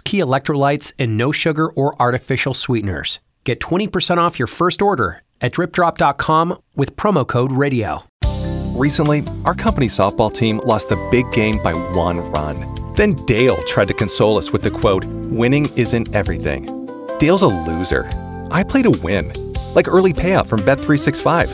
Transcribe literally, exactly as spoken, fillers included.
Key electrolytes and no sugar or artificial sweeteners. Get twenty percent off your first order at drip drop dot com with promo code radio. Recently, our company softball team lost the big game by one run. Then Dale tried to console us with the quote, "Winning isn't everything." Dale's a loser. I play to win, like early payout from Bet three sixty-five.